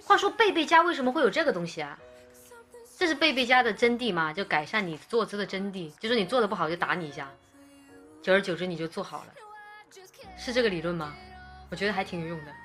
话说贝贝家为什么会有这个东西啊？这是贝贝家的真谛吗？就改善你坐姿的真谛，就是你做的不好就打你一下，久而久之你就做好了，是这个理论吗？我觉得还挺有用的。